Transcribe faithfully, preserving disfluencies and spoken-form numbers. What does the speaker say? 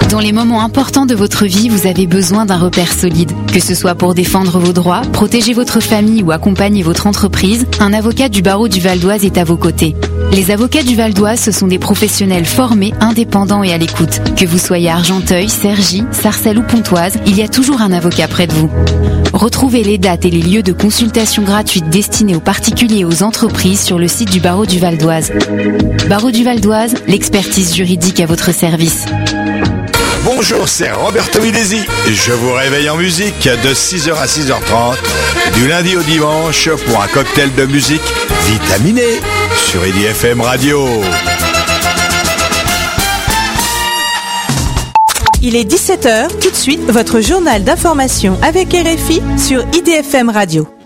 Dans les moments importants de votre vie, vous avez besoin d'un repère solide. Que ce soit pour défendre vos droits, protéger votre famille ou accompagner votre entreprise, un avocat du barreau du Val d'Oise est à vos côtés. Les avocats du Val d'Oise, ce sont des professionnels formés, indépendants et à l'écoute. Que vous soyez à Argenteuil, Cergy, Sarcelles ou Pontoise, il y a toujours un avocat près de vous. Retrouvez les dates et les lieux de consultation gratuites destinés aux particuliers et aux entreprises sur le site du barreau du Val d'Oise. Barreau du Val d'Oise, l'expertise juridique à votre service. Bonjour, c'est Roberto Videsi. Je vous réveille en musique de six heures à six heures trente, du lundi au dimanche, pour un cocktail de musique vitaminé sur I D F M Radio. Il est dix-sept heures, tout de suite, votre journal d'information avec R F I sur I D F M Radio.